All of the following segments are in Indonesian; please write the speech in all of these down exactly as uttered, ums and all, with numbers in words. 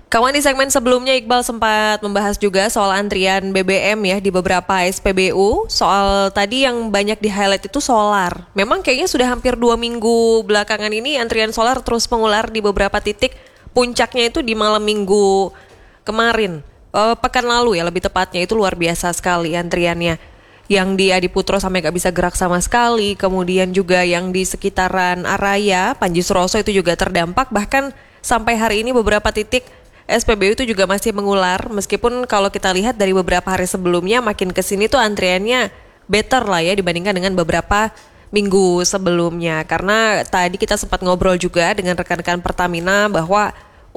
Kawan, di segmen sebelumnya Iqbal sempat membahas juga soal antrian B B M ya di beberapa S P B U. Soal tadi yang banyak di-highlight itu solar. Memang kayaknya sudah hampir dua minggu belakangan ini antrian solar terus mengular di beberapa titik. Puncaknya itu di malam minggu kemarin, uh, pekan lalu ya lebih tepatnya, itu luar biasa sekali antriannya. Yang di Adiputro sampai gak bisa gerak sama sekali. Kemudian juga yang di sekitaran Araya, Panji Suroso itu juga terdampak. Bahkan sampai hari ini beberapa titik S P B U itu juga masih mengular, meskipun kalau kita lihat dari beberapa hari sebelumnya makin kesini tuh antriannya better lah ya dibandingkan dengan beberapa minggu sebelumnya. Karena tadi kita sempat ngobrol juga dengan rekan-rekan Pertamina bahwa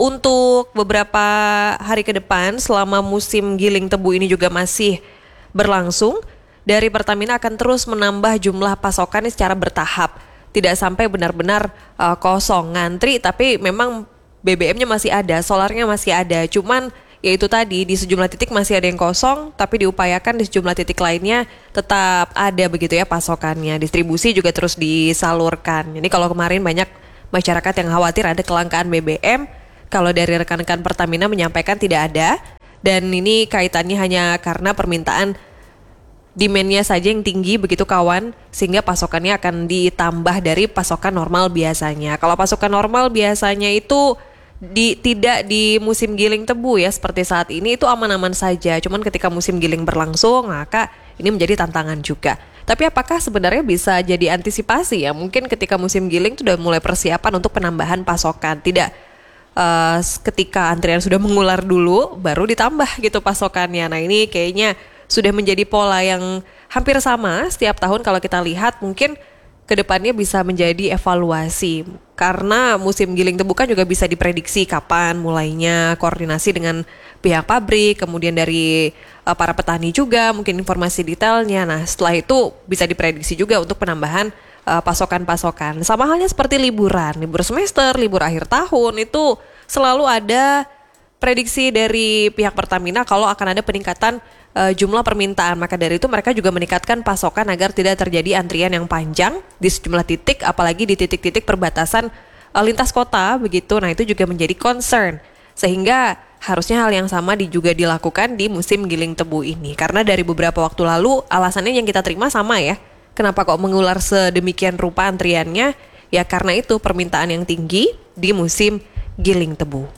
untuk beberapa hari ke depan selama musim giling tebu ini juga masih berlangsung, dari Pertamina akan terus menambah jumlah pasokan secara bertahap. Tidak sampai benar-benar uh, kosong ngantri, tapi memang B B M-nya masih ada, solarnya masih ada. Cuman ya itu tadi, di sejumlah titik masih ada yang kosong, tapi diupayakan di sejumlah titik lainnya tetap ada begitu ya pasokannya. Distribusi juga terus disalurkan. Jadi kalau kemarin banyak masyarakat yang khawatir ada kelangkaan B B M, kalau dari rekan-rekan Pertamina menyampaikan tidak ada. Dan ini kaitannya hanya karena permintaan demand-nya saja yang tinggi begitu kawan, sehingga pasokannya akan ditambah dari pasokan normal biasanya. Kalau pasokan normal biasanya itu di, tidak di musim giling tebu ya seperti saat ini, itu aman-aman saja. Cuman ketika musim giling berlangsung, maka ini menjadi tantangan juga. Tapi apakah sebenarnya bisa jadi antisipasi ya? Mungkin ketika musim giling itu sudah mulai persiapan untuk penambahan pasokan. Tidak uh, ketika antrian sudah mengular dulu, baru ditambah gitu pasokannya. Nah ini kayaknya sudah menjadi pola yang hampir sama setiap tahun. Kalau kita lihat mungkin kedepannya bisa menjadi evaluasi, karena musim giling tebu kan juga bisa diprediksi kapan mulainya, koordinasi dengan pihak pabrik, kemudian dari uh, para petani juga mungkin informasi detailnya. Nah setelah itu bisa diprediksi juga untuk penambahan uh, pasokan-pasokan. Sama halnya seperti liburan, libur semester, libur akhir tahun, itu selalu ada prediksi dari pihak Pertamina kalau akan ada peningkatan uh, jumlah permintaan. Maka dari itu mereka juga meningkatkan pasokan agar tidak terjadi antrian yang panjang di sejumlah titik, apalagi di titik-titik perbatasan uh, lintas kota begitu. Nah itu juga menjadi concern, sehingga harusnya hal yang sama di, juga dilakukan di musim giling tebu ini. Karena dari beberapa waktu lalu alasannya yang kita terima sama ya, kenapa kok mengular sedemikian rupa antriannya? Ya karena itu permintaan yang tinggi di musim giling tebu.